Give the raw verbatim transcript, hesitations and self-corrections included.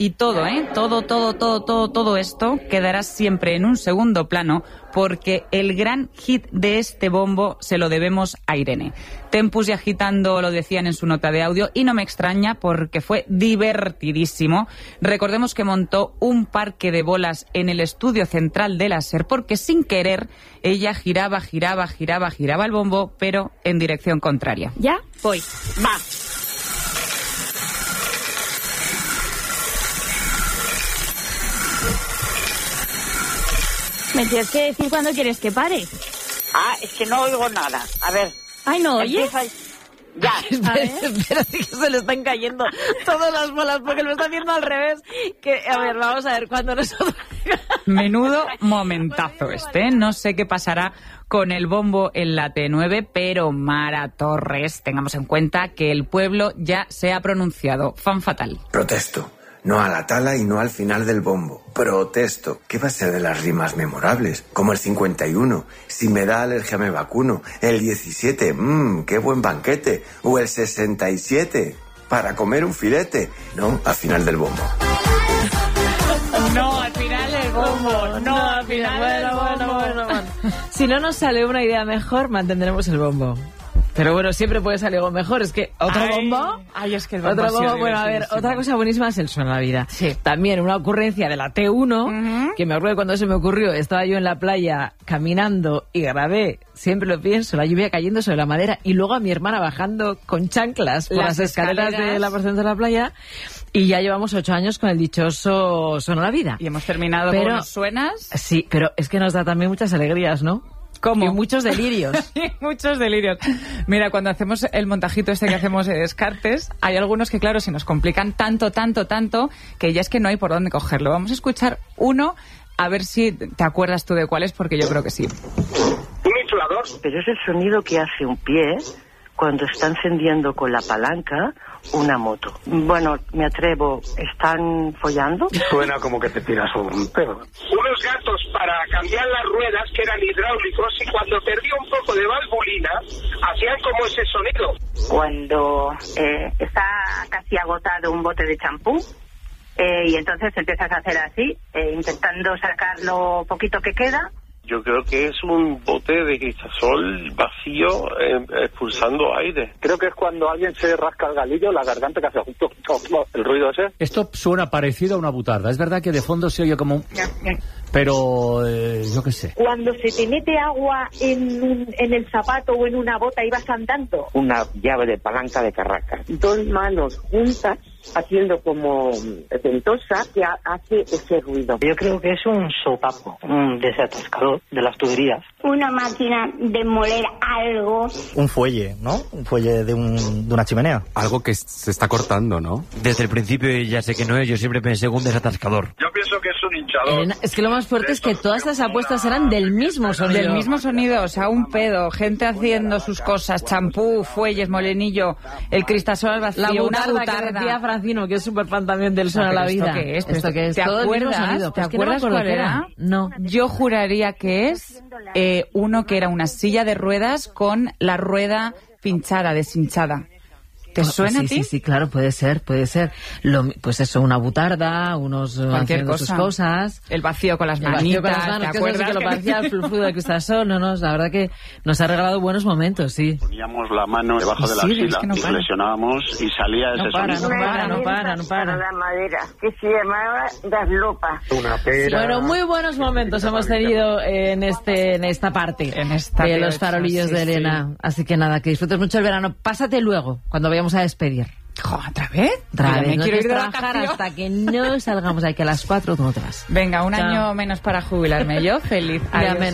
Y todo, ¿eh? Todo, todo, todo, todo, todo esto quedará siempre en un segundo plano porque el gran hit de este bombo se lo debemos a Irene. Tempus y Agitando lo decían en su nota de audio y no me extraña porque fue divertidísimo. Recordemos que montó un parque de bolas en el estudio central de la SER porque sin querer ella giraba, giraba, giraba, giraba el bombo, pero en dirección contraria. ¿Ya? Voy. Va. Me tienes que decir cuándo quieres que pare. Ah, es que no oigo nada. A ver. Ay, ¿no oyes? Ya. Espera, espera, que se le están cayendo todas las bolas porque lo está haciendo al revés. Que, a ver, vamos a ver cuándo nosotros... Menudo momentazo este, ¿eh? No sé qué pasará con el bombo en la T nueve, pero Mara Torres, tengamos en cuenta que el pueblo ya se ha pronunciado. Fan fatal. Protesto. No a la tala y no al final del bombo. Protesto. ¿Qué va a ser de las rimas memorables? Como el cincuenta y uno. Si me da alergia me vacuno. El diecisiete. Mmm, qué buen banquete. O el sesenta y siete. Para comer un filete. No, al final del bombo. No, al final del bombo. No, al final del bombo. Bueno, bueno, bueno. Si no nos sale una idea mejor, mantendremos el bombo. Pero bueno, siempre puede salir algo mejor. Es que otro ay, bombo. Ay, es que el bombo. Otro bombo. Bueno, a ver, otra cosa buenísima es el Suena la Vida. Sí. También una ocurrencia de la T uno, uh-huh. que me acuerdo cuando se me ocurrió. Estaba yo en la playa caminando y grabé, siempre lo pienso, la lluvia cayendo sobre la madera y luego a mi hermana bajando con chanclas por las, las escaleras, escaleras de la porción de la playa. Y ya llevamos ocho años con el dichoso Suena la Vida. Y hemos terminado pero, con los suenas. Sí, pero es que nos da también muchas alegrías, ¿no? ¿Cómo? Y muchos delirios. Muchos delirios. Mira, cuando hacemos el montajito este que hacemos de Descartes, hay algunos que, claro, se nos complican tanto, tanto, tanto, que ya es que no hay por dónde cogerlo. Vamos a escuchar uno, a ver si te acuerdas tú de cuál es, porque yo creo que sí. Un inflador. Pero es el sonido que hace un pie cuando está encendiendo con la palanca una moto. Bueno, me atrevo, ¿están follando? Suena como que te tiras un pedo. Unos gatos para cambiar las ruedas que eran hidráulicos y cuando perdía un poco de valvulina hacían como ese sonido. Cuando eh, está casi agotado un bote de champú eh, y entonces empiezas a hacer así, eh, intentando sacar lo poquito que queda. Yo creo que es un bote de cristasol vacío eh, expulsando aire. Creo que es cuando alguien se rasca el galillo, la garganta que hace el ruido ese. Esto suena parecido a una butarda. Es verdad que de fondo se oye como un... Pero, eh, yo qué sé. Cuando se te mete agua en, un, en el zapato o en una bota y vas andando. Una llave de palanca de carraca. Dos manos juntas haciendo como ventosa que hace ese ruido. Yo creo que es un sopapo, un desatascador de las tuberías. Una máquina de moler algo. Un fuelle, ¿no? Un fuelle de, un, de una chimenea. Algo que se está cortando, ¿no? Desde el principio ya sé que no es, yo siempre pensé en un desatascador. Yo pienso que es un hinchador. Elena, es que lo más fuerte es que todas estas apuestas eran del mismo sonido. Del mismo sonido, o sea, un pedo, gente haciendo sus cosas, champú, fuelles, molenillo, el cristasol al vacío, la butarda, una butarda. Que decía Francino, que es súper fan también del Suena la Vida. ¿Esto qué es? ¿Esto qué es? ¿Te Todo acuerdas? el mismo sonido. ¿Te Pues acuerdas no me cuál era? No. Yo juraría que es eh, uno que era una silla de ruedas con la rueda pinchada, deshinchada. ¿Te suena sí, a ti? Sí, sí, claro, puede ser, puede ser. Lo, pues eso, una butarda, unos cualquier cosa. sus cosas. El vacío con las el manitas, con las manos, ¿te que acuerdas? Que lo parecía el flujo de cristasol, no, no, la verdad que nos ha regalado buenos momentos, sí. Poníamos la mano debajo de la sí, axila, es que no y flexionábamos y salía no ese para, sonido. No para, no para, no para. La madera, que se llamaba das lopas. Una pera. Bueno, muy buenos momentos hemos tenido en este en esta parte en esta de los farolillos sí, de Elena. Sí. Así que nada, que disfrutes mucho el verano. Pásate luego, cuando vayamos a despedir. Jo, ¿otra vez? Otra vez, me no quiero ir de trabajar vacaciones hasta que no salgamos de aquí a las cuatro, tú no te vas. Venga, un Chao. año menos para jubilarme yo, feliz. Adiós.